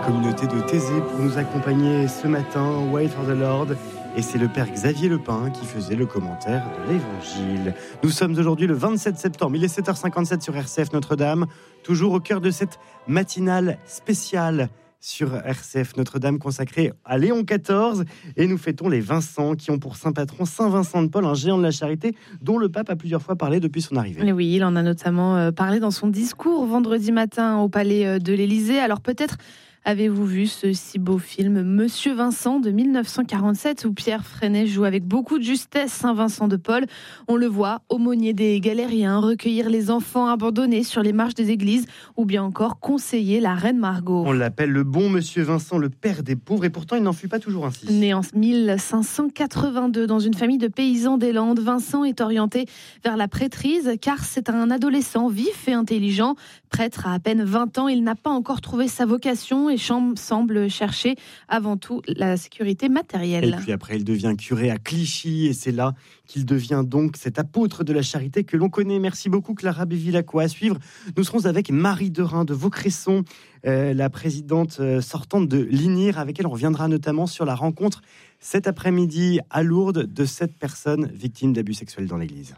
communauté de Thésée pour nous accompagner ce matin, Wait for the Lord. Et c'est le père Xavier Lepin qui faisait le commentaire de l'Évangile. Nous sommes aujourd'hui le 27 septembre, il est 7h57 sur RCF Notre-Dame, toujours au cœur de cette matinale spéciale sur RCF Notre-Dame consacrée à Léon XIV. Et nous fêtons les Vincent qui ont pour saint patron Saint Vincent de Paul, un géant de la charité dont le pape a plusieurs fois parlé depuis son arrivée. Oui, il en a notamment parlé dans son discours vendredi matin au palais de l'Élysée. Alors peut-être avez-vous vu ce si beau film Monsieur Vincent de 1947 où Pierre Freinet joue avec beaucoup de justesse Saint Vincent de Paul. On le voit, aumônier des galériens, recueillir les enfants abandonnés sur les marches des églises ou bien encore conseiller la reine Margot. On l'appelle le bon Monsieur Vincent, le père des pauvres, et pourtant il n'en fut pas toujours ainsi. Né en 1582 dans une famille de paysans des Landes, Vincent est orienté vers la prêtrise car c'est un adolescent vif et intelligent. Prêtre à peine 20 ans, il n'a pas encore trouvé sa vocation et semble chercher avant tout la sécurité matérielle. Et puis après, il devient curé à Clichy et c'est là qu'il devient donc cet apôtre de la charité que l'on connaît. Merci beaucoup Clara Bévilacqua. À suivre, nous serons avec Marie Derain de Vaucresson, la présidente sortante de l'INIR, avec elle on reviendra notamment sur la rencontre cet après-midi à Lourdes de 7 personnes victimes d'abus sexuels dans l'église.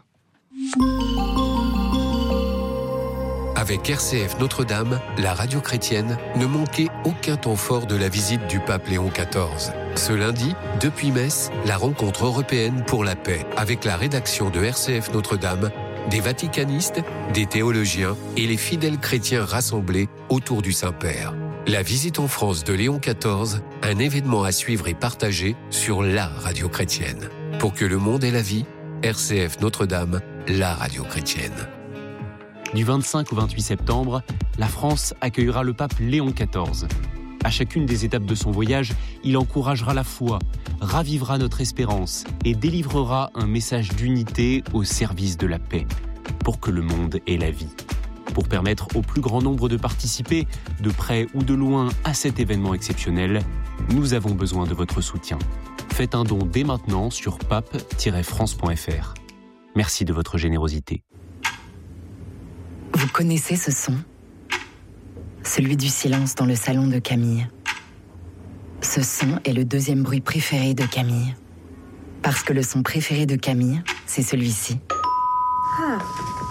Avec RCF Notre-Dame, la radio chrétienne, ne manquez aucun temps fort de la visite du pape Léon XIV. Ce lundi, depuis Metz, la rencontre européenne pour la paix, avec la rédaction de RCF Notre-Dame, des vaticanistes, des théologiens et les fidèles chrétiens rassemblés autour du Saint-Père. La visite en France de Léon XIV, un événement à suivre et partager sur la radio chrétienne. Pour que le monde ait la vie, RCF Notre-Dame, la radio chrétienne. Du 25 au 28 septembre, la France accueillera le pape Léon XIV. À chacune des étapes de son voyage, il encouragera la foi, ravivera notre espérance et délivrera un message d'unité au service de la paix, pour que le monde ait la vie. Pour permettre au plus grand nombre de participer, de près ou de loin, à cet événement exceptionnel, nous avons besoin de votre soutien. Faites un don dès maintenant sur pape-france.fr. Merci de votre générosité. Vous connaissez ce son ? Celui du silence dans le salon de Camille. Ce son est le deuxième bruit préféré de Camille. Parce que le son préféré de Camille, c'est celui-ci. Ah.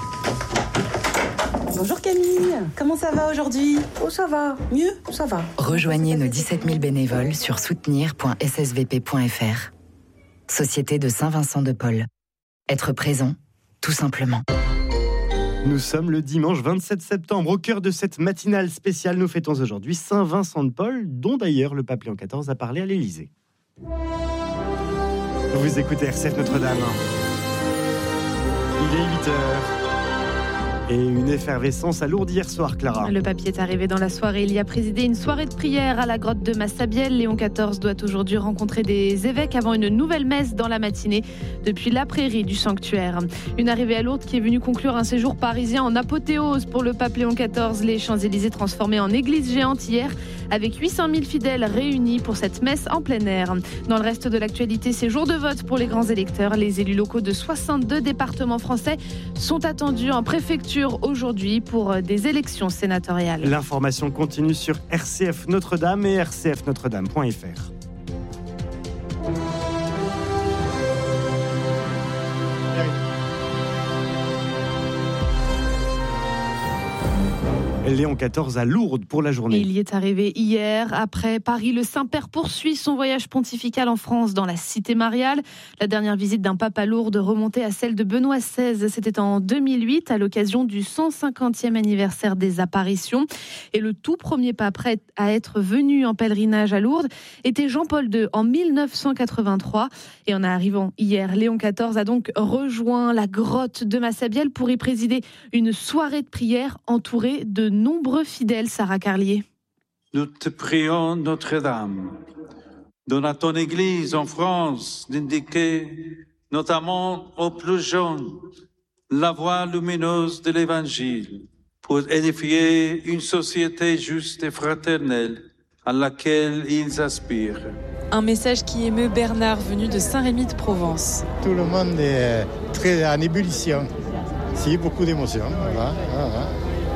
Bonjour Camille, comment ça va aujourd'hui ? Oh ça va, mieux, ça va. Rejoignez nos 17 000 bénévoles sur soutenir.ssvp.fr. Société de Saint Vincent de Paul. Être présent, tout simplement. Nous sommes le dimanche 27 septembre, au cœur de cette matinale spéciale. Nous fêtons aujourd'hui Saint Vincent de Paul, dont d'ailleurs le pape Léon XIV a parlé à l'Élysée. Vous écoutez RCF Notre-Dame. Il est 8h. Et une effervescence à Lourdes hier soir, Clara. Le papier est arrivé dans la soirée. Il y a présidé une soirée de prière à la grotte de Massabielle. Léon XIV doit aujourd'hui rencontrer des évêques avant une nouvelle messe dans la matinée depuis la prairie du sanctuaire. Une arrivée à Lourdes qui est venue conclure un séjour parisien en apothéose pour le pape Léon XIV. Les Champs-Élysées transformés en église géante hier avec 800 000 fidèles réunis pour cette messe en plein air. Dans le reste de l'actualité, c'est jour de vote pour les grands électeurs. Les élus locaux de 62 départements français sont attendus en préfecture aujourd'hui pour des élections sénatoriales. L'information continue sur RCF Notre-Dame et rcfnotredame.fr. Léon XIV à Lourdes pour la journée. Il y est arrivé hier. Après Paris, le Saint-Père poursuit son voyage pontifical en France dans la cité mariale. La dernière visite d'un pape à Lourdes remontait à celle de Benoît XVI. C'était en 2008 à l'occasion du 150e anniversaire des apparitions. Et le tout premier pape à être venu en pèlerinage à Lourdes était Jean-Paul II en 1983. Et en arrivant hier, Léon XIV a donc rejoint la grotte de Massabielle pour y présider une soirée de prière entourée de nombreux fidèles, Sarah Carlier. Nous te prions, Notre-Dame, donne à ton Église en France d'indiquer, notamment aux plus jeunes, la voie lumineuse de l'Évangile pour édifier une société juste et fraternelle à laquelle ils aspirent. Un message qui émeut Bernard, venu de Saint-Rémy de Provence. Tout le monde est très en ébullition. Si, beaucoup d'émotions. Voilà.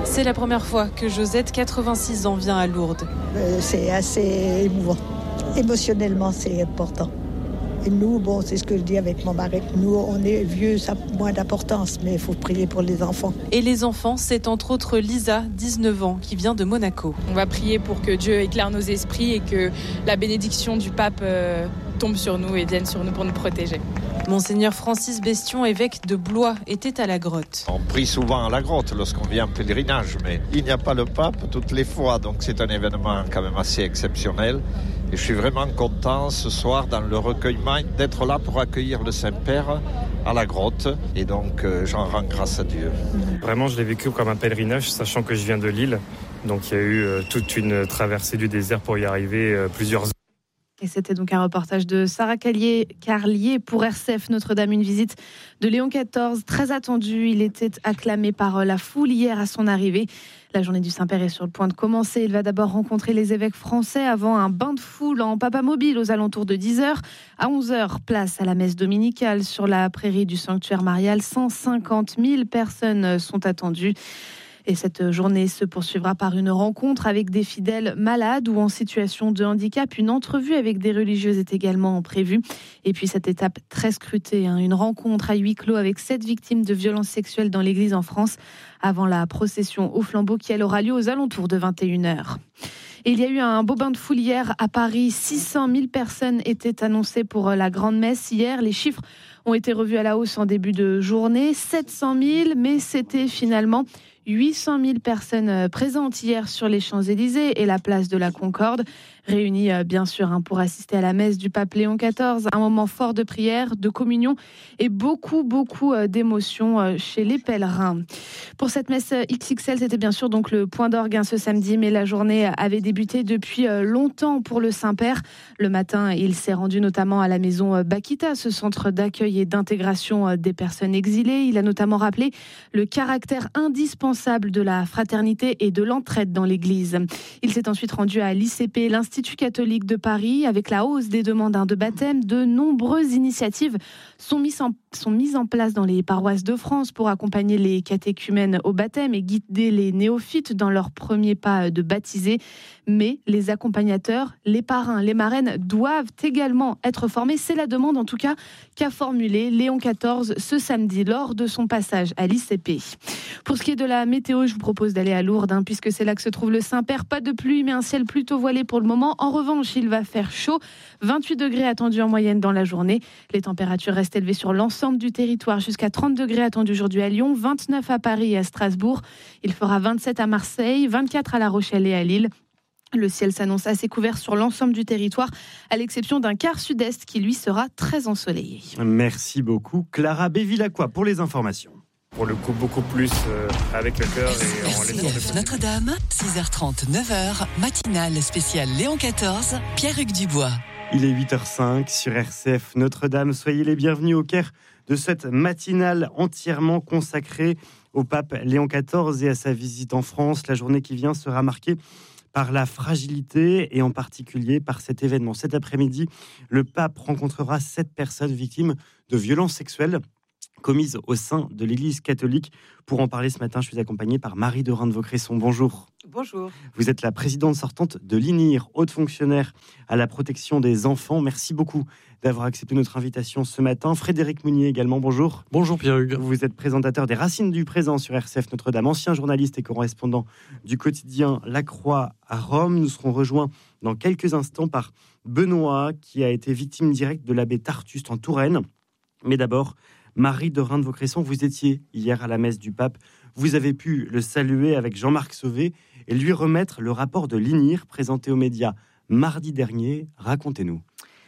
C'est la première fois que Josette, 86 ans, vient à Lourdes. C'est assez émouvant. Émotionnellement, c'est important. Et nous, c'est ce que je dis avec mon mari. Nous, on est vieux, ça a moins d'importance, mais il faut prier pour les enfants. Et les enfants, c'est entre autres Lisa, 19 ans, qui vient de Monaco. On va prier pour que Dieu éclaire nos esprits et que la bénédiction du pape tombe sur nous et vienne sur nous pour nous protéger. Monseigneur Francis Bestion, évêque de Blois, était à la grotte. On prie souvent à la grotte lorsqu'on vient en pèlerinage, mais il n'y a pas le pape toutes les fois, donc c'est un événement quand même assez exceptionnel. Et je suis vraiment content ce soir dans le recueillement d'être là pour accueillir le Saint-Père à la grotte. Et donc j'en rends grâce à Dieu. Vraiment, je l'ai vécu comme un pèlerinage, sachant que je viens de Lille. Donc il y a eu toute une traversée du désert pour y arriver, plusieurs heures. Et c'était donc un reportage de Sarah Carlier pour RCF Notre-Dame, une visite de Léon XIV, très attendue. Il était acclamé par la foule hier à son arrivée. La journée du Saint-Père est sur le point de commencer. Il va d'abord rencontrer les évêques français avant un bain de foule en papamobile aux alentours de 10h. À 11h, place à la messe dominicale sur la prairie du sanctuaire marial. 150 000 personnes sont attendues. Et cette journée se poursuivra par une rencontre avec des fidèles malades ou en situation de handicap. Une entrevue avec des religieuses est également prévue. Et puis cette étape très scrutée, une rencontre à huis clos avec 7 victimes de violences sexuelles dans l'église en France avant la procession au flambeau qui elle aura lieu aux alentours de 21h. Et il y a eu un beau bain de foule hier à Paris. 600 000 personnes étaient annoncées pour la grande messe hier. Les chiffres ont été revus à la hausse en début de journée. 700 000, mais c'était finalement 800 000 personnes présentes hier sur les Champs-Élysées et la place de la Concorde, réunies bien sûr pour assister à la messe du pape Léon XIV, un moment fort de prière, de communion et beaucoup d'émotions chez les pèlerins. Pour cette messe XXL, c'était bien sûr donc le point d'orgue ce samedi, mais la journée avait débuté depuis longtemps pour le Saint-Père. Le matin, il s'est rendu notamment à la maison Bakita, ce centre d'accueil et d'intégration des personnes exilées. Il a notamment rappelé le caractère indispensable de la fraternité et de l'entraide dans l'Église. Il s'est ensuite rendu à l'ICP, l'Institut catholique de Paris. Avec la hausse des demandes de baptême, de nombreuses initiatives sont mises en place dans les paroisses de France pour accompagner les catéchumènes au baptême et guider les néophytes dans leurs premiers pas de baptisé. Mais les accompagnateurs, les parrains, les marraines doivent également être formés. C'est la demande en tout cas qu'a formulée Léon XIV ce samedi lors de son passage à l'ICP. Pour ce qui est de la météo, je vous propose d'aller à Lourdes puisque c'est là que se trouve le Saint-Père. Pas de pluie mais un ciel plutôt voilé pour le moment. En revanche, il va faire chaud. 28 degrés attendus en moyenne dans la journée. Les températures restent élevées sur l'ensemble du territoire jusqu'à 30 degrés attendus aujourd'hui à Lyon, 29 à Paris et à Strasbourg. Il fera 27 à Marseille, 24 à La Rochelle et à Lille. Le ciel s'annonce assez couvert sur l'ensemble du territoire, à l'exception d'un quart sud-est qui, lui, sera très ensoleillé. Merci beaucoup, Clara Bévilacqua, pour les informations. Pour le coup, beaucoup plus avec le cœur et en RCF Notre-Dame, 6h30, 9h, matinale spéciale Léon XIV, Pierre-Hugues Dubois. Il est 8h05 sur RCF Notre-Dame. Soyez les bienvenus au cœur de cette matinale entièrement consacrée au pape Léon XIV et à sa visite en France. La journée qui vient sera marquée par la fragilité et en particulier par cet événement. Cet après-midi, le pape rencontrera 7 personnes victimes de violences sexuelles commises au sein de l'Église catholique. Pour en parler ce matin, je suis accompagné par Marie de Reims-Vaucresson. Bonjour. Bonjour. Vous êtes la présidente sortante de l'INIR, haute fonctionnaire à la protection des enfants. Merci beaucoup d'avoir accepté notre invitation ce matin. Frédéric Mounier également, bonjour. Bonjour Pierre-Hugues. Vous êtes présentateur des Racines du Présent sur RCF Notre-Dame, ancien journaliste et correspondant du quotidien La Croix à Rome. Nous serons rejoints dans quelques instants par Benoît, qui a été victime directe de l'abbé Tartuste en Touraine. Mais d'abord, Marie de Reims-Vaucresson, vous étiez hier à la messe du pape. Vous avez pu le saluer avec Jean-Marc Sauvé et lui remettre le rapport de l'INIR présenté aux médias mardi dernier. Racontez-nous.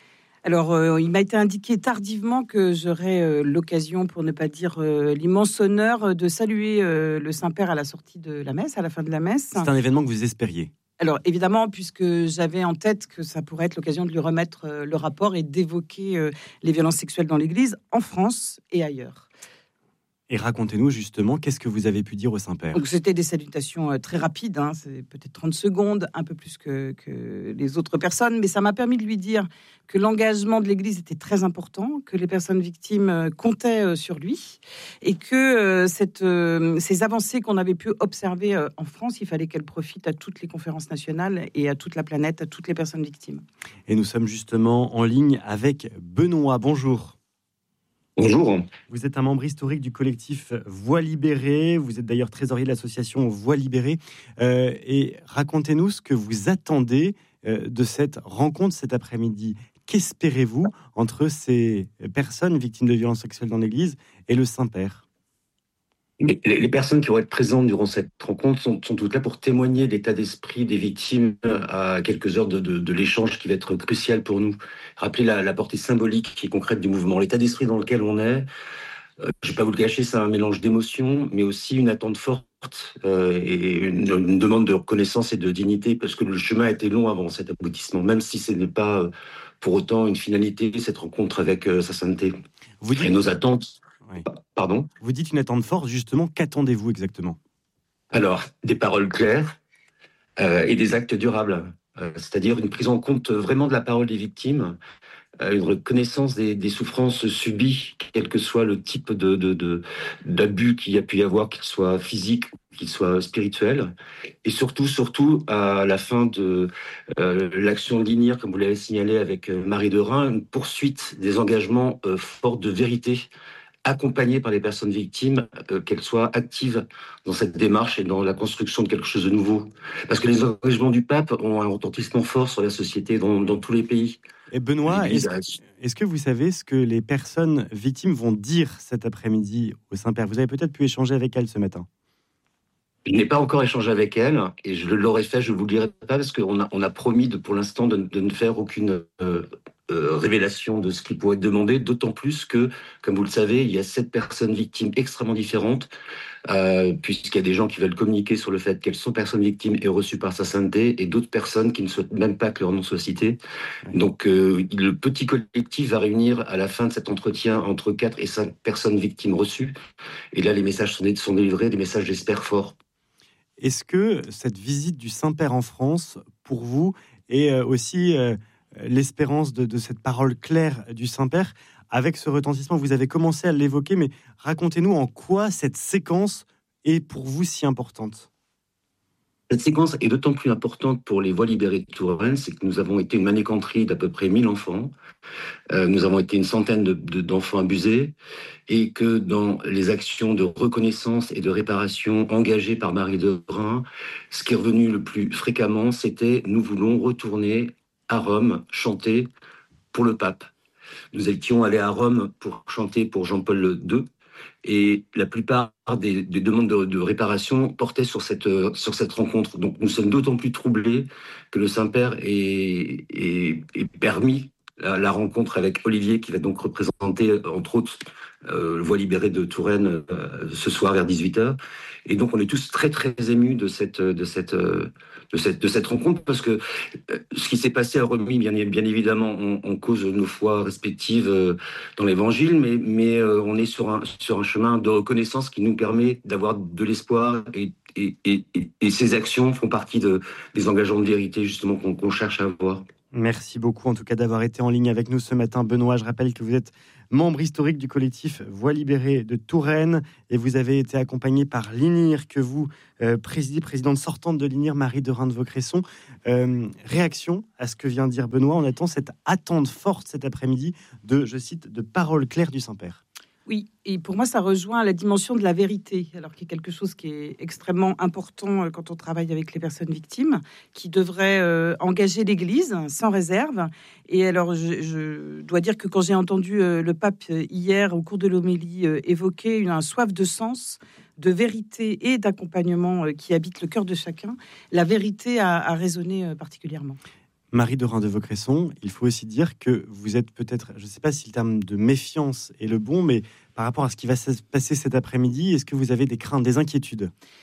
Alors, il m'a été indiqué tardivement que j'aurais l'occasion, pour ne pas dire l'immense honneur, de saluer le Saint-Père à la sortie de la messe, à la fin de la messe. C'est un événement que vous espériez? Alors, évidemment, puisque j'avais en tête que ça pourrait être l'occasion de lui remettre le rapport et d'évoquer les violences sexuelles dans l'Église, en France et ailleurs. Et racontez-nous justement, qu'est-ce que vous avez pu dire au Saint-Père ? Donc c'était des salutations très rapides, c'est peut-être 30 secondes, un peu plus que les autres personnes, mais ça m'a permis de lui dire que l'engagement de l'Église était très important, que les personnes victimes comptaient sur lui, et que ces avancées qu'on avait pu observer en France, il fallait qu'elles profitent à toutes les conférences nationales et à toute la planète, à toutes les personnes victimes. Et nous sommes justement en ligne avec Benoît. Bonjour. Bonjour. Vous êtes un membre historique du collectif Voix libérée. Vous êtes d'ailleurs trésorier de l'association Voix libérée. Et racontez-nous ce que vous attendez de cette rencontre cet après-midi. Qu'espérez-vous entre ces personnes victimes de violences sexuelles dans l'Église et le Saint-Père ? Les personnes qui vont être présentes durant cette rencontre sont toutes là pour témoigner de l'état d'esprit des victimes à quelques heures de l'échange qui va être crucial pour nous. Rappeler la portée symbolique et concrète du mouvement. L'état d'esprit dans lequel on est, je ne vais pas vous le cacher, c'est un mélange d'émotions, mais aussi une attente forte et une demande de reconnaissance et de dignité, parce que le chemin a été long avant cet aboutissement, même si ce n'est pas pour autant une finalité, cette rencontre avec sa sainteté. Et nos attentes... Oui. Pardon ? Vous dites une attente forte, justement, qu'attendez-vous exactement ? Alors, des paroles claires et des actes durables, c'est-à-dire une prise en compte vraiment de la parole des victimes, une reconnaissance des souffrances subies, quel que soit le type d'abus qu'il y a pu y avoir, qu'il soit physique, qu'il soit spirituel, et surtout à la fin de l'action de l'INIR, comme vous l'avez signalé avec Marie de Rhin, une poursuite des engagements forts de vérité, accompagnée par les personnes victimes, qu'elles soient actives dans cette démarche et dans la construction de quelque chose de nouveau. Parce que les engagements du pape ont un retentissement fort sur la société dans tous les pays. Et Benoît, est-ce que vous savez ce que les personnes victimes vont dire cet après-midi au Saint-Père ? Vous avez peut-être pu échanger avec elles ce matin. Je n'ai pas encore échangé avec elle, et je l'aurais fait, je ne vous le dirai pas, parce qu'on a promis pour l'instant de ne faire aucune révélation de ce qui pourrait être demandé, d'autant plus que, comme vous le savez, il y a 7 personnes victimes extrêmement différentes, puisqu'il y a des gens qui veulent communiquer sur le fait qu'elles sont personnes victimes et reçues par sa sainteté, et d'autres personnes qui ne souhaitent même pas que leur nom soit cité. Donc le petit collectif va réunir à la fin de cet entretien entre 4 et 5 personnes victimes reçues, et là les messages sont délivrés, des messages j'espère forts. Est-ce que cette visite du Saint-Père en France, pour vous, est aussi l'espérance de cette parole claire du Saint-Père, avec ce retentissement? Vous avez commencé à l'évoquer, mais racontez-nous en quoi cette séquence est pour vous si importante. Cette séquence est d'autant plus importante pour les Voix libérées de Touraine, c'est que nous avons été une manécanterie d'à peu près 1000 enfants, nous avons été une centaine d'enfants abusés, et que dans les actions de reconnaissance et de réparation engagées par Marie de Rhin, ce qui est revenu le plus fréquemment, c'était « nous voulons retourner à Rome, chanter pour le pape ». Nous étions allés à Rome pour chanter pour Jean-Paul II, et la plupart des demandes de réparation portaient sur cette rencontre. Donc nous sommes d'autant plus troublés que le Saint-Père ait permis la rencontre avec Olivier, qui va donc représenter, entre autres, Voix libérée de Touraine ce soir vers 18h. Et donc on est tous très très émus de cette rencontre, parce que ce qui s'est passé a remis bien évidemment en cause nos foi respectives dans l'Évangile, mais on est sur un chemin de reconnaissance qui nous permet d'avoir de l'espoir, et ces actions font partie des engagements de vérité justement qu'on cherche à avoir. Merci beaucoup en tout cas d'avoir été en ligne avec nous ce matin, Benoît. Je rappelle que vous êtes membre historique du collectif Voix libérée de Touraine, et vous avez été accompagné par l'INIR, que vous présidez, présidente sortante de l'INIR, Marie de Rhin de Vaucresson. Réaction à ce que vient de dire Benoît. On attend cette attente forte cet après-midi je cite, de paroles claires du Saint-Père. Oui, et pour moi, ça rejoint la dimension de la vérité, alors qu'il y a quelque chose qui est extrêmement important quand on travaille avec les personnes victimes, qui devrait engager l'Église sans réserve. Et alors, je dois dire que quand j'ai entendu le pape hier, au cours de l'homélie, évoquer une soif de sens, de vérité et d'accompagnement qui habite le cœur de chacun, la vérité a résonné particulièrement. Marie de Rhin de Vaucresson, il faut aussi dire que vous êtes peut-être, je ne sais pas si le terme de méfiance est le bon, mais par rapport à ce qui va se passer cet après-midi, est-ce que vous avez des craintes, des inquiétudes ?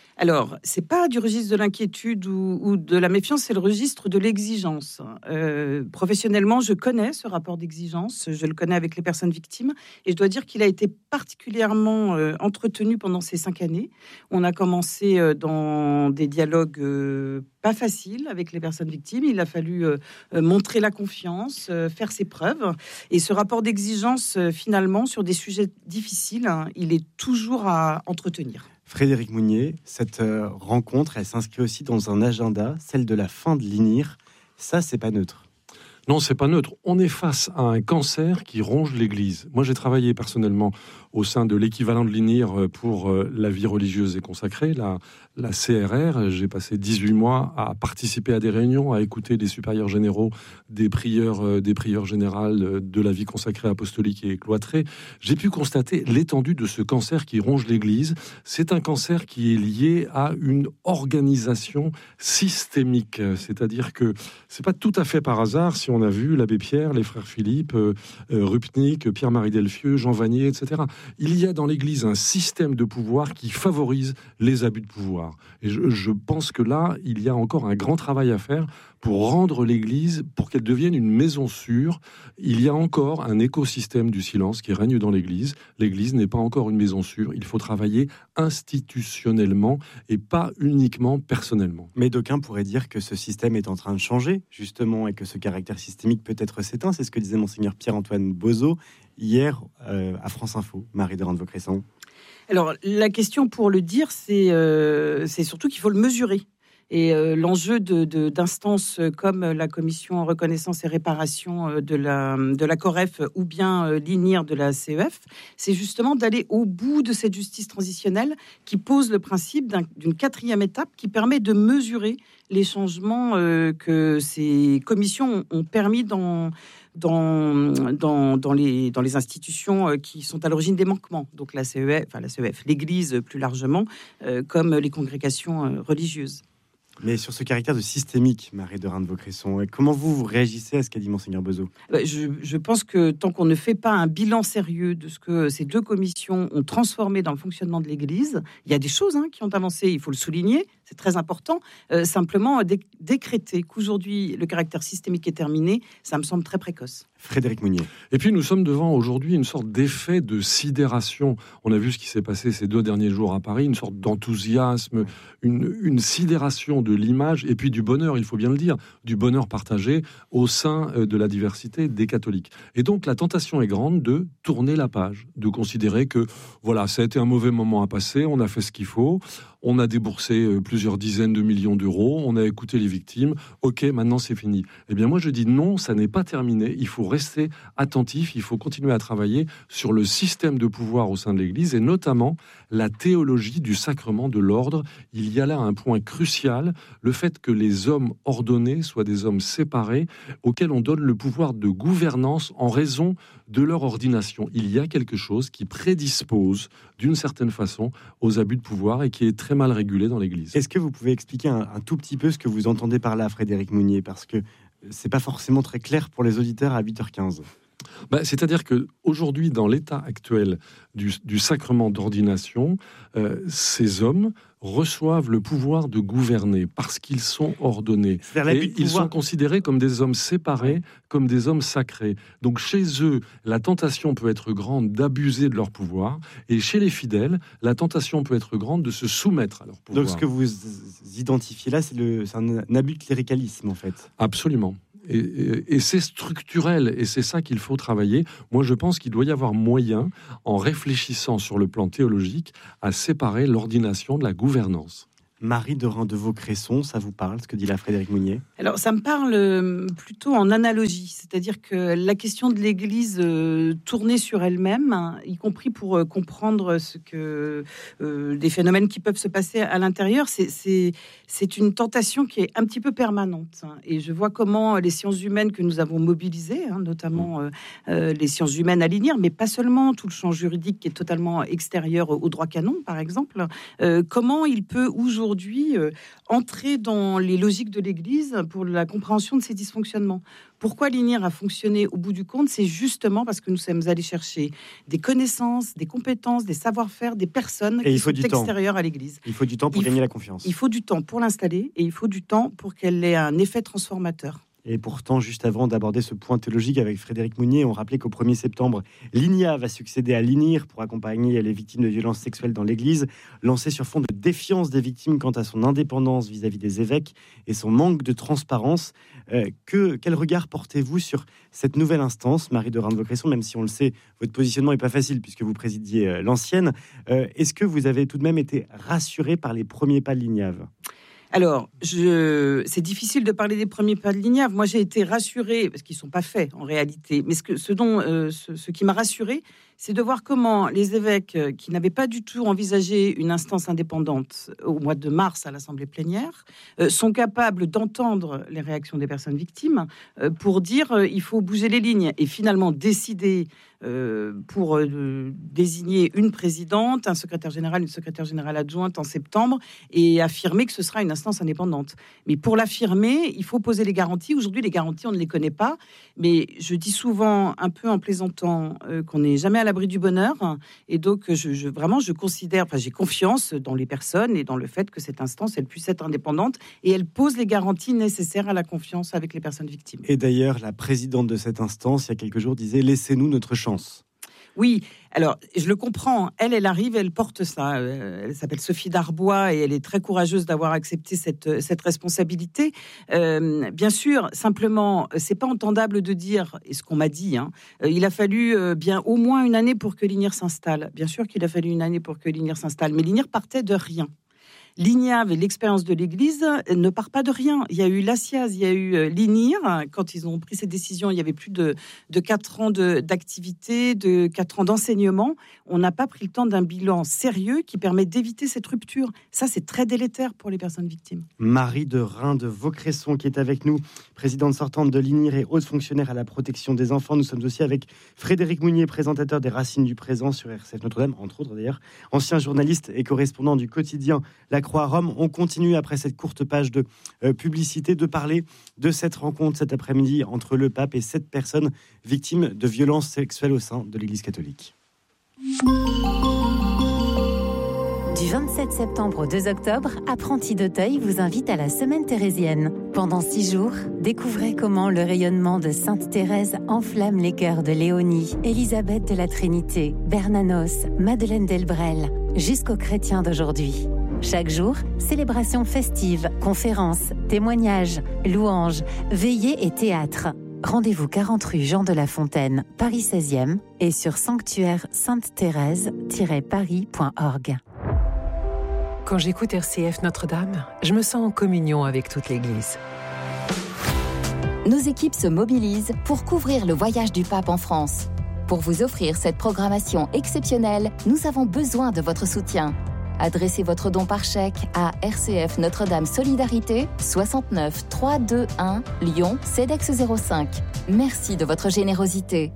Alors, c'est pas du registre de l'inquiétude ou de la méfiance, c'est le registre de l'exigence. Professionnellement, je connais ce rapport d'exigence, je le connais avec les personnes victimes, et je dois dire qu'il a été particulièrement entretenu pendant ces 5 années. On a commencé dans des dialogues pas faciles avec les personnes victimes. Il a fallu montrer la confiance, faire ses preuves. Et ce rapport d'exigence, finalement, sur des sujets difficiles, il est toujours à entretenir. Frédéric Mounier, cette rencontre, elle s'inscrit aussi dans un agenda, celle de la fin de l'INIR. Ça, c'est pas neutre. Non, c'est pas neutre. On est face à un cancer qui ronge l'Église. Moi, j'ai travaillé personnellement au sein de l'équivalent de l'INIR pour la vie religieuse et consacrée, la CRR. J'ai passé 18 mois à participer à des réunions, à écouter des supérieurs généraux, des prieurs générales de la vie consacrée, apostolique et cloîtrée. J'ai pu constater l'étendue de ce cancer qui ronge l'Église. C'est un cancer qui est lié à une organisation systémique. C'est-à-dire que c'est pas tout à fait par hasard si on a vu l'abbé Pierre, les frères Philippe, Rupnik, Pierre-Marie Delfieux, Jean Vanier, etc. Il y a dans l'Église un système de pouvoir qui favorise les abus de pouvoir. Et je pense que là, il y a encore un grand travail à faire pour rendre l'Église, pour qu'elle devienne une maison sûre. Il y a encore un écosystème du silence qui règne dans l'Église. L'Église n'est pas encore une maison sûre. Il faut travailler institutionnellement et pas uniquement personnellement. Mais d'aucuns pourraient dire que ce système est en train de changer, justement, et que ce caractère systémique peut-être s'éteint. C'est ce que disait Monseigneur Pierre-Antoine Bozo hier à France Info. Marie de Rande-Vaucresson. Alors, la question pour le dire, c'est surtout qu'il faut le mesurer. Et l'enjeu d'instances comme la Commission reconnaissance et réparation de la COREF ou bien l'INIR de la CEF, c'est justement d'aller au bout de cette justice transitionnelle qui pose le principe d'une 4e étape qui permet de mesurer les changements que ces commissions ont permis dans les institutions qui sont à l'origine des manquements, donc la CEF, l'Église plus largement, comme les congrégations religieuses. Mais sur ce caractère de systémique, Marie de Rande-Vaucresson, comment vous réagissez à ce qu'a dit Monseigneur Bozo ? Je pense que tant qu'on ne fait pas un bilan sérieux de ce que ces 2 commissions ont transformé dans le fonctionnement de l'Église, il y a des choses qui ont avancé, il faut le souligner, c'est très important. Simplement, décréter qu'aujourd'hui le caractère systémique est terminé, ça me semble très précoce. Frédéric Mounier. Et puis nous sommes devant aujourd'hui une sorte d'effet de sidération. On a vu ce qui s'est passé ces 2 derniers jours à Paris, une sorte d'enthousiasme, une sidération de l'image et puis du bonheur, il faut bien le dire, du bonheur partagé au sein de la diversité des catholiques. Et donc la tentation est grande de tourner la page, de considérer que voilà, ça a été un mauvais moment à passer, on a fait ce qu'il faut, on a déboursé plusieurs dizaines de millions d'euros, on a écouté les victimes, ok, maintenant c'est fini. Eh bien moi je dis non, ça n'est pas terminé, il faut rester attentif, il faut continuer à travailler sur le système de pouvoir au sein de l'Église et notamment la théologie du sacrement de l'ordre. Il y a là un point crucial, le fait que les hommes ordonnés soient des hommes séparés auxquels on donne le pouvoir de gouvernance en raison de leur ordination. Il y a quelque chose qui prédispose d'une certaine façon aux abus de pouvoir et qui est très mal régulé dans l'Église. Est-ce que vous pouvez expliquer un tout petit peu ce que vous entendez par là, Frédéric Mounier ? Parce que c'est pas forcément très clair pour les auditeurs à 8h15. C'est-à-dire qu'aujourd'hui, dans l'état actuel du sacrement d'ordination, ces hommes reçoivent le pouvoir de gouverner parce qu'ils sont ordonnés. Et ils sont considérés comme des hommes séparés, comme des hommes sacrés. Donc chez eux, la tentation peut être grande d'abuser de leur pouvoir, et chez les fidèles, la tentation peut être grande de se soumettre à leur pouvoir. Donc ce que vous identifiez là, c'est un abus de cléricalisme en fait. Absolument. Et c'est structurel, et c'est ça qu'il faut travailler. Moi, je pense qu'il doit y avoir moyen, en réfléchissant sur le plan théologique, à séparer l'ordination de la gouvernance. Marie de Rande-Vaucresson, ça vous parle, ce que dit là Frédéric Mounier ? Alors, ça me parle plutôt en analogie, c'est-à-dire que la question de l'Église tournée sur elle-même, y compris pour comprendre ce que des phénomènes qui peuvent se passer à l'intérieur, c'est une tentation qui est un petit peu permanente. Et je vois comment les sciences humaines que nous avons mobilisées, notamment les sciences humaines à l'INIR, mais pas seulement, tout le champ juridique qui est totalement extérieur au droit canon, par exemple, comment il peut aujourd'hui aujourd'hui entrer dans les logiques de l'Église pour la compréhension de ces dysfonctionnements. Pourquoi l'INIR a fonctionné au bout du compte? C'est justement parce que nous sommes allés chercher des connaissances, des compétences, des savoir-faire, des personnes qui sont extérieures à l'Église. Il faut du temps pour gagner la confiance. Il faut du temps pour l'installer et il faut du temps pour qu'elle ait un effet transformateur. Et pourtant, juste avant d'aborder ce point théologique avec Frédéric Mounier, on rappelait qu'au 1er septembre, l'INIA va succéder à l'INIR pour accompagner les victimes de violences sexuelles dans l'Église, lancée sur fond de défiance des victimes quant à son indépendance vis-à-vis des évêques et son manque de transparence. Quel regard portez-vous sur cette nouvelle instance, Marie de Reims de Vaucresson, même si on le sait, votre positionnement n'est pas facile puisque vous présidiez l'ancienne. Est-ce que vous avez tout de même été rassuré par les premiers pas de l'INIAV ? Alors, c'est difficile de parler des premiers pas de l'INIAV. Moi, j'ai été rassurée, parce qu'ils ne sont pas faits en réalité, mais ce qui m'a rassurée, c'est de voir comment les évêques qui n'avaient pas du tout envisagé une instance indépendante au mois de mars à l'Assemblée plénière sont capables d'entendre les réactions des personnes victimes pour dire il faut bouger les lignes et finalement décider pour désigner une présidente, un secrétaire général, une secrétaire générale adjointe en septembre et affirmer que ce sera une instance indépendante. Mais pour l'affirmer, il faut poser les garanties. Aujourd'hui, les garanties, on ne les connaît pas. Mais je dis souvent, un peu en plaisantant, qu'on n'est jamais à l'abri du bonheur. Et donc, je considère, j'ai confiance dans les personnes et dans le fait que cette instance, elle puisse être indépendante et elle pose les garanties nécessaires à la confiance avec les personnes victimes. Et d'ailleurs, la présidente de cette instance, il y a quelques jours, disait « Laissez-nous notre chance ». Oui, alors je le comprends. Elle arrive, elle porte ça. Elle s'appelle Sophie Darbois et elle est très courageuse d'avoir accepté cette responsabilité. Bien sûr, simplement, c'est pas entendable de dire, et ce qu'on m'a dit, il a fallu bien au moins une année pour que l'INIR s'installe. Bien sûr qu'il a fallu une année pour que l'INIR s'installe, mais l'INIR partait de rien. L'INIAV et l'expérience de l'Église ne part pas de rien. Il y a eu l'ASIAZ, il y a eu l'INIR. Quand ils ont pris cette décision, il y avait plus de 4 ans d'activité, de 4 ans d'enseignement. On n'a pas pris le temps d'un bilan sérieux qui permet d'éviter cette rupture. Ça, c'est très délétère pour les personnes victimes. Marie de Reims de Vaucresson qui est avec nous, présidente sortante de l'INIR et haute fonctionnaire à la protection des enfants. Nous sommes aussi avec Frédéric Mounier, présentateur des Racines du présent sur RCF Notre-Dame, entre autres d'ailleurs, ancien journaliste et correspondant du quotidien La Croix-Rome. On continue après cette courte page de publicité de parler de cette rencontre cet après-midi entre le pape et 7 personnes victimes de violences sexuelles au sein de l'Église catholique. Du 27 septembre au 2 octobre, Apprentis d'Auteuil vous invite à la Semaine thérésienne. Pendant 6 jours, découvrez comment le rayonnement de Sainte Thérèse enflamme les cœurs de Léonie, Élisabeth de la Trinité, Bernanos, Madeleine Delbrel, jusqu'aux chrétiens d'aujourd'hui. Chaque jour, célébration festive, conférences, témoignages, louanges, veillées et théâtre. Rendez-vous 40 rue Jean de La Fontaine, Paris 16e et sur sanctuaire-sainte-thérèse-paris.org. Quand j'écoute RCF Notre-Dame, je me sens en communion avec toute l'Église. Nos équipes se mobilisent pour couvrir le voyage du pape en France. Pour vous offrir cette programmation exceptionnelle, nous avons besoin de votre soutien. Adressez votre don par chèque à RCF Notre-Dame Solidarité, 69 321 Lyon, CEDEX 05. Merci de votre générosité.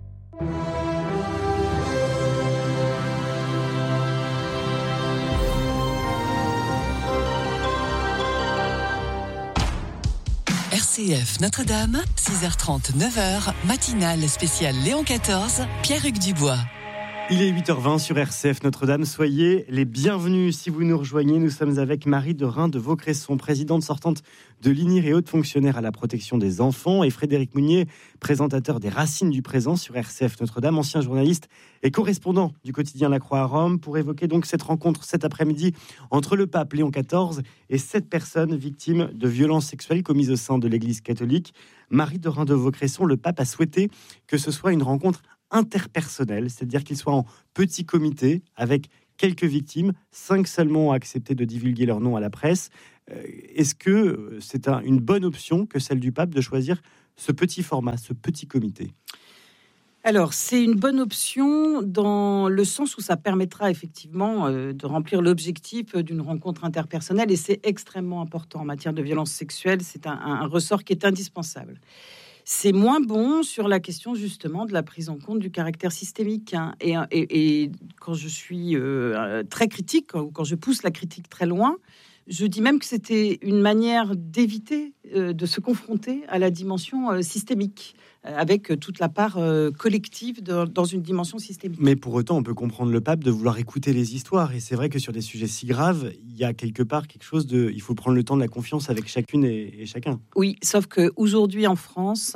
RCF Notre-Dame, 6h30, 9h, matinale spéciale Léon XIV, Pierre-Hugues Dubois. Il est 8h20 sur RCF Notre-Dame. Soyez les bienvenus si vous nous rejoignez. Nous sommes avec Marie de Reims de Vaucresson, présidente sortante de l'INIR et haute fonctionnaire à la protection des enfants, et Frédéric Mounier, présentateur des Racines du présent sur RCF Notre-Dame, ancien journaliste et correspondant du quotidien La Croix-Rome, pour évoquer donc cette rencontre cet après-midi entre le pape Léon XIV et 7 personnes victimes de violences sexuelles commises au sein de l'Église catholique. Marie de Reims de Vaucresson, le pape a souhaité que ce soit une rencontre interpersonnel, c'est-à-dire qu'il soit en petit comité avec quelques victimes, 5 seulement ont accepté de divulguer leur nom à la presse. Est-ce que c'est une bonne option que celle du pape de choisir ce petit format, ce petit comité ? Alors, c'est une bonne option dans le sens où ça permettra effectivement de remplir l'objectif d'une rencontre interpersonnelle, et c'est extrêmement important en matière de violence sexuelle. C'est un ressort qui est indispensable. C'est moins bon sur la question justement de la prise en compte du caractère systémique. Et quand je suis très critique, ou quand je pousse la critique très loin, Je dis même que c'était une manière d'éviter de se confronter à la dimension systémique, avec toute la part collective dans une dimension systémique. Mais pour autant, on peut comprendre le pape de vouloir écouter les histoires. Et c'est vrai que sur des sujets si graves, il y a quelque part quelque chose de... Il faut prendre le temps de la confiance avec chacune et chacun. Oui, sauf qu'aujourd'hui en France,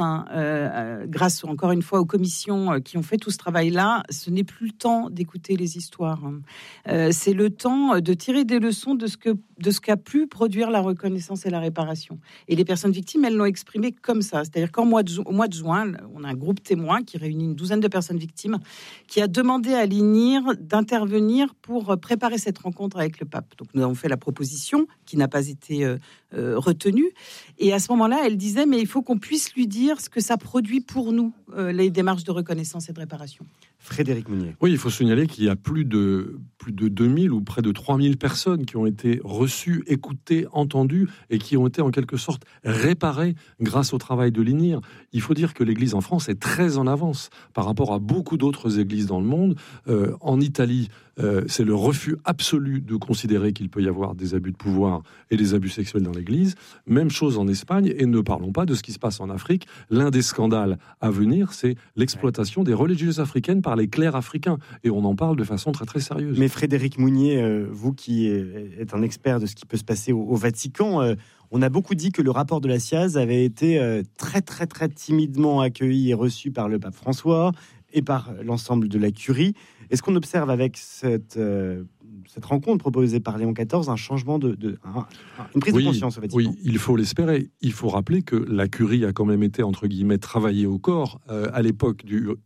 grâce encore une fois aux commissions qui ont fait tout ce travail-là, ce n'est plus le temps d'écouter les histoires. C'est le temps de tirer des leçons de ce qu'a pu produire la reconnaissance et la réparation. Et les personnes victimes, elles l'ont exprimé comme ça. C'est-à-dire qu'au mois de juin, on a un groupe témoin qui réunit une douzaine de personnes victimes qui a demandé à l'INIR d'intervenir pour préparer cette rencontre avec le pape. Donc nous avons fait la proposition qui n'a pas été retenue. Et à ce moment-là, elle disait, mais il faut qu'on puisse lui dire ce que ça produit pour nous, les démarches de reconnaissance et de réparation. Frédéric Mounier. Oui, il faut signaler qu'il y a plus de 2000 ou près de 3000 personnes qui ont été reçues, écoutées, entendues et qui ont été en quelque sorte réparées grâce au travail de l'INIR. Il faut dire que l'Église en France est très en avance par rapport à beaucoup d'autres églises dans le monde. En Italie, c'est le refus absolu de considérer qu'il peut y avoir des abus de pouvoir et des abus sexuels dans l'Église. Même chose en Espagne, et ne parlons pas de ce qui se passe en Afrique. L'un des scandales à venir, c'est l'exploitation des religieuses africaines par les clercs africains. Et on en parle de façon très très sérieuse. Mais Frédéric Mounier, vous qui êtes un expert de ce qui peut se passer au Vatican, on a beaucoup dit que le rapport de la SIAZ avait été très très très timidement accueilli et reçu par le pape François et par l'ensemble de la curie. Est-ce qu'on observe avec cette rencontre proposée par Léon XIV un changement une prise de conscience au Vatican? Oui, il faut l'espérer. Il faut rappeler que la curie a quand même été, entre guillemets, travaillée au corps à l'époque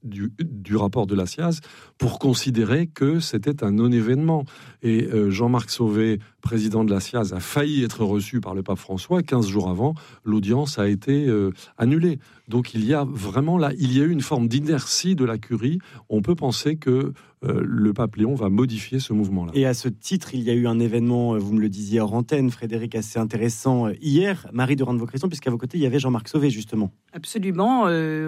du rapport de la SIAZ pour considérer que c'était un non-événement. Et Jean-Marc Sauvé, président de la SIAZ, a failli être reçu par le pape François. 15 jours avant, l'audience a été annulée. Donc il y a vraiment là, il y a eu une forme d'inertie de la curie. On peut penser que le pape Léon va modifier ce mouvement-là. Et à ce titre, il y a eu un événement, vous me le disiez hors antenne, Frédéric, assez intéressant hier. Marie de Rande-Vaucresson, puisqu'à vos côtés, il y avait Jean-Marc Sauvé, justement. Absolument.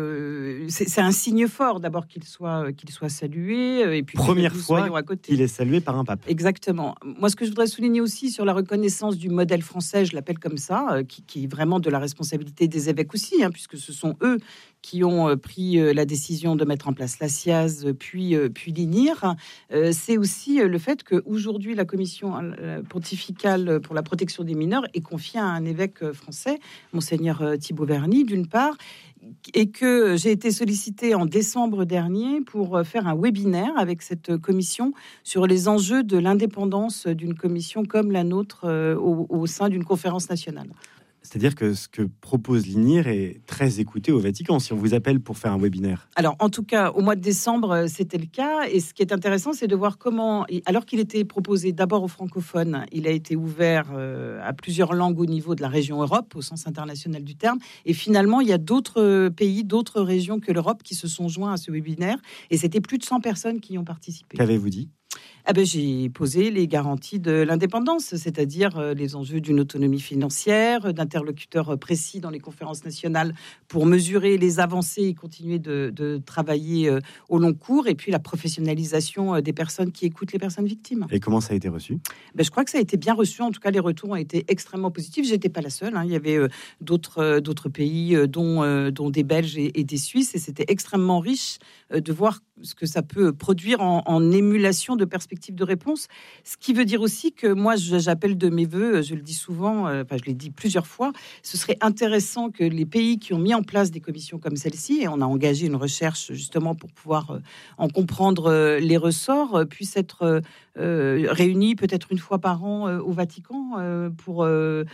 C'est un signe fort, d'abord, qu'il soit salué. Et puis première fois qu'il est salué par un pape. Exactement. Moi, ce que je voudrais souligner aussi sur la reconnaissance du modèle français, je l'appelle comme ça, qui est vraiment de la responsabilité des évêques aussi, puisque ce sont eux qui ont pris la décision de mettre en place la SIAZ, puis l'INIR. C'est aussi le fait qu'aujourd'hui, la commission pontificale pour la protection des mineurs est confiée à un évêque français, Monseigneur Thibaut Verny, d'une part, et que j'ai été sollicitée en décembre dernier pour faire un webinaire avec cette commission sur les enjeux de l'indépendance d'une commission comme la nôtre au sein d'une conférence nationale. C'est-à-dire que ce que propose l'INIR est très écouté au Vatican, si on vous appelle pour faire un webinaire. Alors, en tout cas, au mois de décembre, c'était le cas. Et ce qui est intéressant, c'est de voir comment, alors qu'il était proposé d'abord aux francophones, il a été ouvert à plusieurs langues au niveau de la région Europe, au sens international du terme. Et finalement, il y a d'autres pays, d'autres régions que l'Europe qui se sont joints à ce webinaire. Et c'était plus de 100 personnes qui y ont participé. Qu'avez-vous dit ? J'ai posé les garanties de l'indépendance, c'est-à-dire les enjeux d'une autonomie financière, d'interlocuteurs précis dans les conférences nationales pour mesurer les avancées et continuer de travailler au long cours, et puis la professionnalisation des personnes qui écoutent les personnes victimes. Et comment ça a été reçu ? Je crois que ça a été bien reçu. En tout cas, les retours ont été extrêmement positifs. J'étais pas la seule. Il y avait d'autres pays, dont des Belges et des Suisses, et c'était extrêmement riche de voir ce que ça peut produire en émulation de perspectives de réponse. Ce qui veut dire aussi que moi, j'appelle de mes voeux, je le dis souvent, je l'ai dit plusieurs fois, ce serait intéressant que les pays qui ont mis en place des commissions comme celle-ci, et on a engagé une recherche justement pour pouvoir en comprendre les ressorts, puissent être réunis peut-être une fois par an au Vatican pour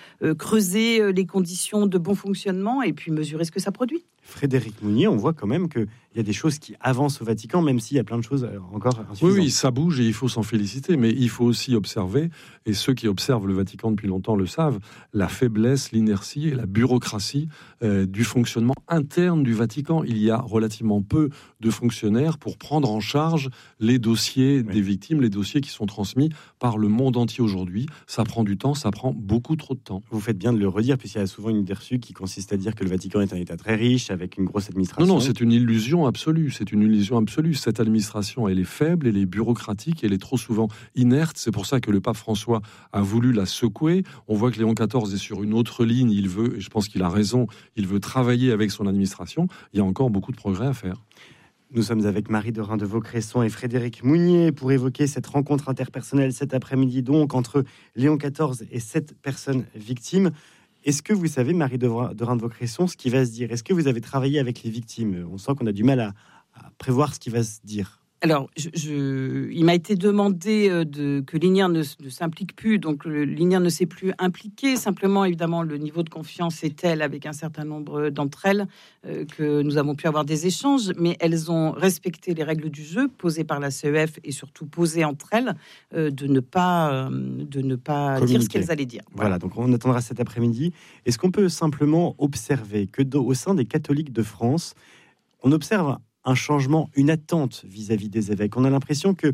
creuser les conditions de bon fonctionnement et puis mesurer ce que ça produit. Frédéric Mounier, on voit quand même qu'il y a des choses qui avancent au Vatican, même s'il y a plein de choses encore insuffisantes. Oui, ça bouge et il faut s'en féliciter, mais il faut aussi observer, et ceux qui observent le Vatican depuis longtemps le savent, la faiblesse, l'inertie et la bureaucratie du fonctionnement interne du Vatican. Il y a relativement peu de fonctionnaires pour prendre en charge les dossiers des victimes, les dossiers qui sont transmis par le monde entier aujourd'hui. Ça prend du temps, ça prend beaucoup trop de temps. Vous faites bien de le redire, puisqu'il y a souvent une idée reçue qui consiste à dire que le Vatican est un État très riche, avec une grosse administration. Non, c'est une illusion absolue. C'est une illusion absolue. Cette administration, elle est faible, elle est bureaucratique, elle est trop souvent inerte. C'est pour ça que le pape François a voulu la secouer. On voit que Léon XIV est sur une autre ligne. Il veut, et je pense qu'il a raison, il veut travailler avec son administration. Il y a encore beaucoup de progrès à faire. Nous sommes avec Marie de Reims de Vaucresson et Frédéric Mounier pour évoquer cette rencontre interpersonnelle cet après-midi, donc entre Léon XIV et 7 personnes victimes. Est-ce que vous savez, Marie de Reims de Vaucresson, ce qui va se dire? Est-ce que vous avez travaillé avec les victimes? On sent qu'on a du mal à prévoir ce qui va se dire. Alors, il m'a été demandé que l'INIR ne s'implique plus, donc l'INIR ne s'est plus impliqué. Simplement, évidemment, le niveau de confiance est tel avec un certain nombre d'entre elles que nous avons pu avoir des échanges, mais elles ont respecté les règles du jeu posées par la CEF et surtout posées entre elles de ne pas dire ce qu'elles allaient dire. Voilà, donc on attendra cet après-midi. Est-ce qu'on peut simplement observer que au sein des catholiques de France, on observe un changement, une attente vis-à-vis des évêques? On a l'impression que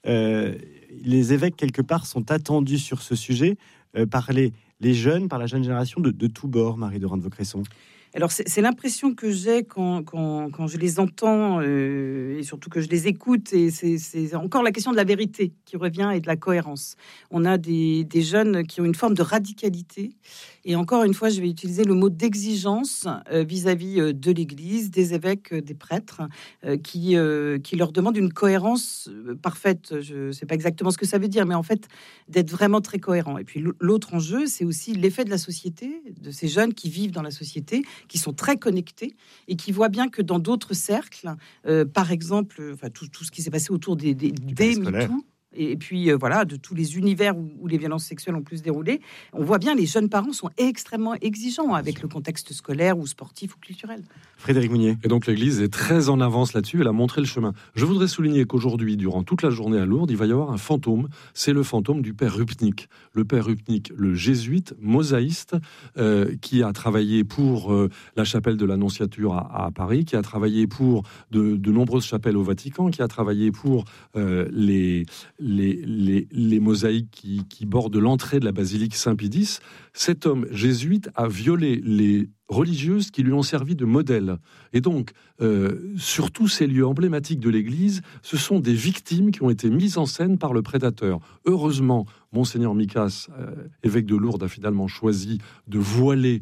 les évêques, quelque part, sont attendus sur ce sujet par les jeunes, par la jeune génération de tous bords, Marie de Reims de Vaucresson. Alors, c'est l'impression que j'ai quand je les entends et surtout que je les écoute. Et c'est encore la question de la vérité qui revient et de la cohérence. On a des jeunes qui ont une forme de radicalité. Et encore une fois, je vais utiliser le mot d'exigence vis-à-vis de l'Église, des évêques, des prêtres, qui leur demandent une cohérence parfaite. Je ne sais pas exactement ce que ça veut dire, mais en fait, d'être vraiment très cohérent. Et puis, l'autre enjeu, c'est aussi l'effet de la société, de ces jeunes qui vivent dans la société, qui sont très connectés et qui voient bien que dans d'autres cercles, par exemple, tout ce qui s'est passé autour des MeToo, et puis voilà, de tous les univers où les violences sexuelles ont pu se dérouler, on voit bien les jeunes parents sont extrêmement exigeants avec le contexte scolaire ou sportif ou culturel. Frédéric Mounier. Et donc l'Église est très en avance là-dessus, elle a montré le chemin. Je voudrais souligner qu'aujourd'hui, durant toute la journée à Lourdes, il va y avoir un fantôme, c'est le fantôme du père Rupnik. Le père Rupnik, le jésuite, mosaïste, qui a travaillé pour la chapelle de l'Annonciature à Paris, qui a travaillé pour de nombreuses chapelles au Vatican, qui a travaillé pour les mosaïques qui bordent l'entrée de la basilique Saint-Pie-X. Cet homme jésuite a violé les religieuses qui lui ont servi de modèle. Et donc, sur tous ces lieux emblématiques de l'Église, ce sont des victimes qui ont été mises en scène par le prédateur. Heureusement, Monseigneur Micas, évêque de Lourdes, a finalement choisi de voiler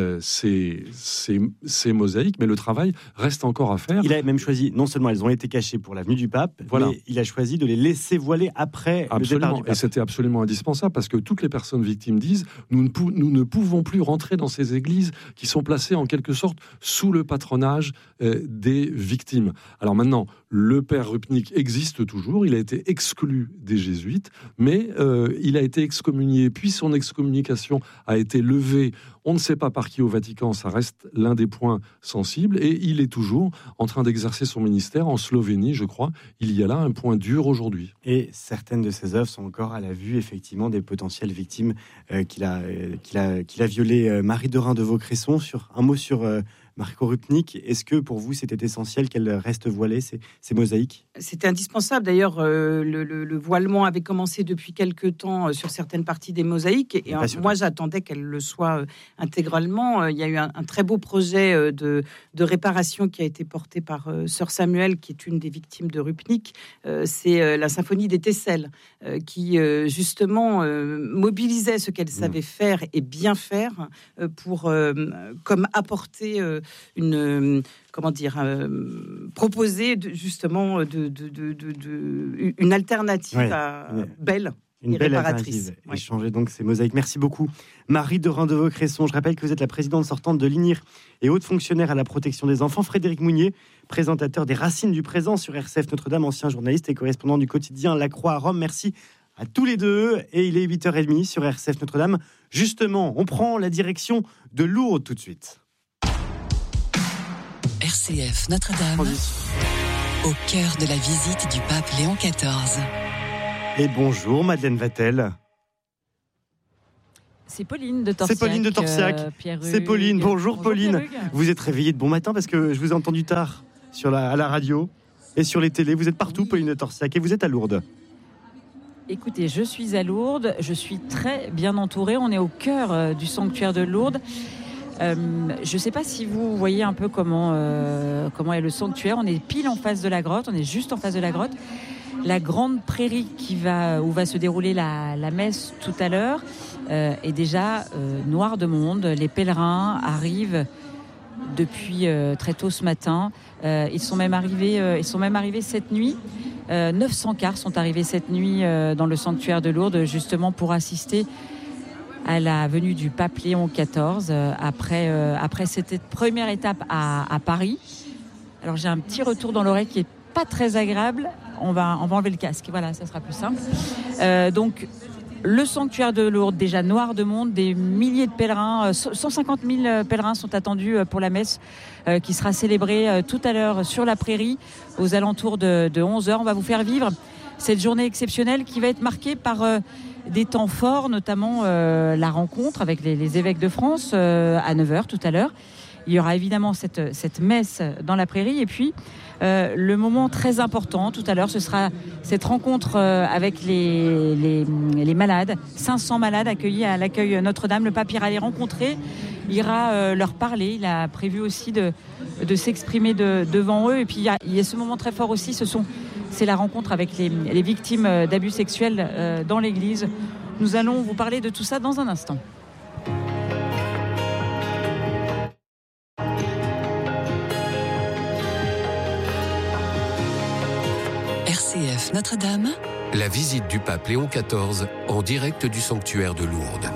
ces mosaïques, mais le travail reste encore à faire. Il a même choisi, non seulement elles ont été cachées pour la venue du pape, voilà, mais il a choisi de les laisser voiler après le départ du pape. Et c'était absolument indispensable, parce que toutes les personnes victimes disent « nous ne pouvons plus rentrer dans ces églises qui sont placées en quelque sorte sous le patronage des victimes ». Alors maintenant, le père Rupnik existe toujours, il a été exclu des jésuites, mais il a été excommunié, puis son excommunication a été levée, on ne sait pas par qui au Vatican, ça reste l'un des points sensibles, et il est toujours en train d'exercer son ministère en Slovénie, je crois. Il y a là un point dur aujourd'hui. Et certaines de ses œuvres sont encore à la vue, effectivement, des potentielles victimes qu'il a violées. Marie de Reims de Vaucresson, un mot sur Marco Rupnik. Est-ce que pour vous, c'était essentiel qu'elle reste voilée, ces mosaïques? C'était indispensable. D'ailleurs, le voilement avait commencé depuis quelque temps sur certaines parties des mosaïques. Et moi, j'attendais qu'elle le soit intégralement. Il y a eu un très beau projet de réparation qui a été porté par Sœur Samuel, qui est une des victimes de Rupnik. C'est la symphonie des Tesselles, qui justement mobilisait ce qu'elle savait faire et bien faire pour comme apporter proposer justement une alternative belle. Une belle alternative. Et changer donc ces mosaïques. Merci beaucoup. Marie de Reims de Vaucresson, je rappelle que vous êtes la présidente sortante de l'INIR et haute fonctionnaire à la protection des enfants. Frédéric Mounier, présentateur des Racines du présent sur RCF Notre-Dame, ancien journaliste et correspondant du quotidien La Croix à Rome. Merci à tous les deux. Et il est 8h30 sur RCF Notre-Dame. Justement, on prend la direction de Lourdes tout de suite. RCF Notre-Dame, au cœur de la visite du pape Léon XIV. Et bonjour Madeleine Vatel. C'est Pauline de Torsiac. C'est Pauline de Torsiac. C'est Pauline. Bonjour Pauline. Vous êtes réveillée de bon matin parce que je vous ai entendu tard à la radio et sur les télés. Vous êtes partout, Pauline de Torsiac, et vous êtes à Lourdes. Écoutez, je suis à Lourdes. Je suis très bien entourée. On est au cœur du sanctuaire de Lourdes. Je ne sais pas si vous voyez un peu comment est le sanctuaire. On est pile en face de la grotte, on est juste en face de la grotte. La grande prairie où va se dérouler la messe tout à l'heure est déjà noire de monde. Les pèlerins arrivent depuis très tôt ce matin. Ils sont même arrivés cette nuit. 900 cars sont arrivés cette nuit dans le sanctuaire de Lourdes, justement pour assister à la venue du pape Léon XIV après cette première étape à Paris. Alors j'ai un petit retour dans l'oreille qui est pas très agréable. On va enlever le casque. Voilà, ça sera plus simple. Donc le sanctuaire de Lourdes, déjà noir de monde, des milliers de pèlerins, 150 000 pèlerins sont attendus pour la messe qui sera célébrée tout à l'heure sur la prairie aux alentours de 11h. On va vous faire vivre cette journée exceptionnelle qui va être marquée par des temps forts, notamment la rencontre avec les évêques de France à 9h tout à l'heure. Il y aura évidemment cette messe dans la prairie et puis le moment très important tout à l'heure, ce sera cette rencontre avec les malades, 500 malades accueillis à l'accueil Notre-Dame. Le pape ira les rencontrer, ira leur parler. Il a prévu aussi de s'exprimer devant eux. Et puis il y a ce moment très fort aussi, c'est la rencontre avec les victimes d'abus sexuels dans l'église. Nous allons vous parler de tout ça dans un instant. RCF Notre-Dame. La visite du pape Léon XIV en direct du sanctuaire de Lourdes.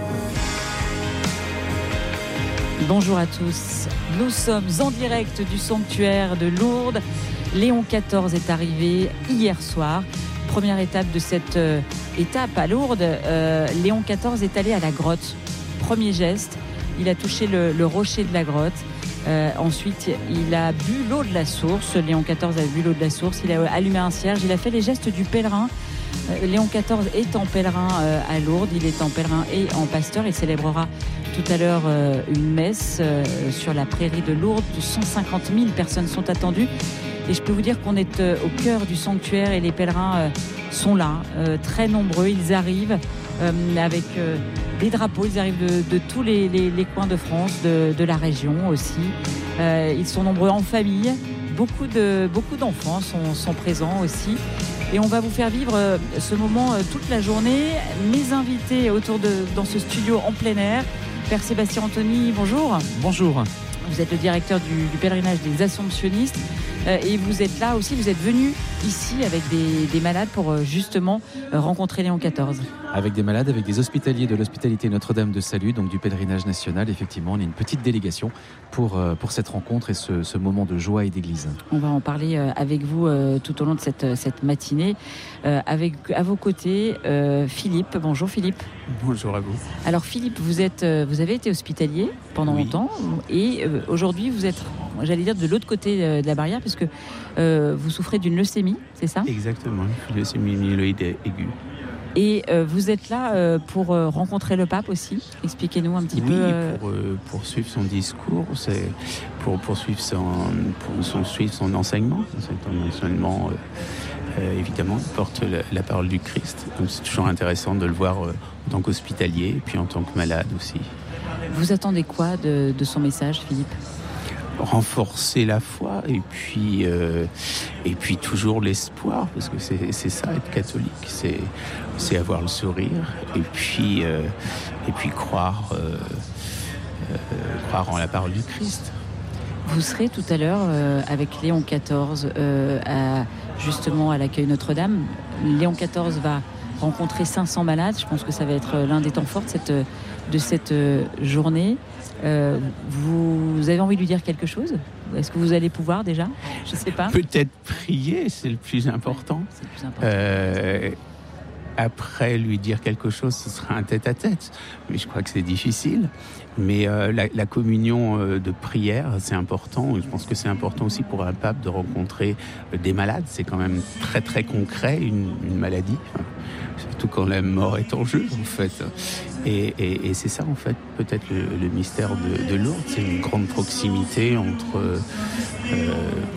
Bonjour à tous. Nous sommes en direct du sanctuaire de Lourdes. Léon XIV est arrivé hier soir. Première étape de cette étape à Lourdes. Léon XIV est allé à la grotte. Premier geste, il a touché le rocher de la grotte. Ensuite, il a bu l'eau de la source. Léon XIV a bu l'eau de la source. Il a allumé un cierge. Il a fait les gestes du pèlerin. Léon XIV est en pèlerin à Lourdes. Il est en pèlerin et en pasteur. Il célébrera tout à l'heure une messe sur la prairie de Lourdes. 150 000 personnes sont attendues. Et je peux vous dire qu'on est au cœur du sanctuaire et les pèlerins sont là, très nombreux. Ils arrivent avec des drapeaux, ils arrivent de tous les coins de France, de la région aussi. Ils sont nombreux en famille, beaucoup d'enfants sont présents aussi. Et on va vous faire vivre ce moment toute la journée. Mes invités dans ce studio en plein air, Père Sébastien Anthony, bonjour. Bonjour. Vous êtes le directeur du pèlerinage des Assomptionnistes. Et vous êtes là aussi, vous êtes venu ici avec des malades pour justement rencontrer Léon XIV. Avec des malades, avec des hospitaliers de l'hospitalité Notre-Dame de Salut, donc du pèlerinage national. Effectivement, on est une petite délégation pour cette rencontre et ce moment de joie et d'église. On va en parler avec vous tout au long de cette matinée. À vos côtés, Philippe. Bonjour Philippe. Bonjour à vous. Alors Philippe, vous avez été hospitalier pendant longtemps et aujourd'hui vous êtes, j'allais dire, de l'autre côté de la barrière puisque vous souffrez d'une leucémie, c'est ça ? Exactement, une leucémie myéloïde aiguë. Et vous êtes là pour rencontrer le pape aussi. Expliquez-nous un petit peu. Oui, pour suivre son discours, c'est pour suivre son enseignement. Son enseignement, évidemment, porte la parole du Christ. Donc c'est toujours intéressant de le voir en tant qu'hospitalier et puis en tant que malade aussi. Vous attendez quoi de son message, Philippe ? Renforcer la foi et puis toujours l'espoir, parce que c'est ça être catholique, c'est avoir le sourire et puis croire en la parole du Christ. Vous serez tout à l'heure avec Léon XIV justement à l'accueil Notre-Dame. Léon XIV va rencontrer 500 malades. Je pense que ça va être l'un des temps forts de cette journée. Vous avez envie de lui dire quelque chose ? Est-ce que vous allez pouvoir déjà ? Je ne sais pas. Peut-être prier, c'est le plus important. C'est le plus important. Après, lui dire quelque chose, ce sera un tête-à-tête. Mais je crois que c'est difficile. Mais la communion de prière, c'est important. Je pense que c'est important aussi pour un pape de rencontrer des malades. C'est quand même très, très concret, une maladie. Surtout quand la mort est en jeu, en fait. Et c'est ça, en fait, peut-être le mystère de Lourdes. C'est une grande proximité